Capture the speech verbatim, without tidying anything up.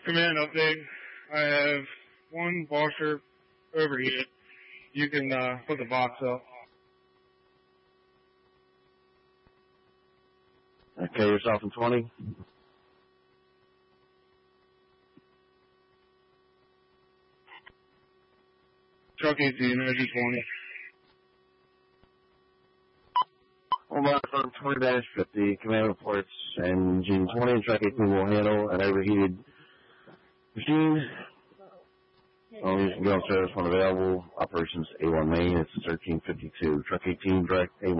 Command update. I have one washer overheated. You can uh, put the box up. Okay, yourself in twenty. Truck eighteen, energy twenty. Hold on from twenty dash fifty. Command reports engine twenty and truck eighteen will handle an overheated machine. Only you can go upstairs when available. Operations A one main. It's thirteen fifty-two. Truck eighteen direct A one.